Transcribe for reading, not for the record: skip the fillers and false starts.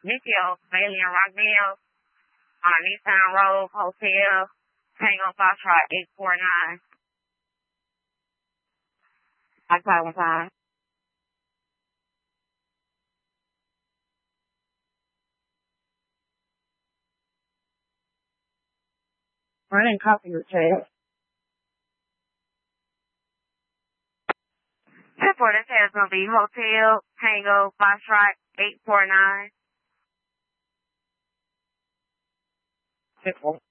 Nikki Bailey and Rockdale on Nissan Road Hotel, Tango Foxtrot 849. I try one time. Running coffee retrieval. 10-4, this is going to be Hotel Tango Foxtrot 849. 10-4.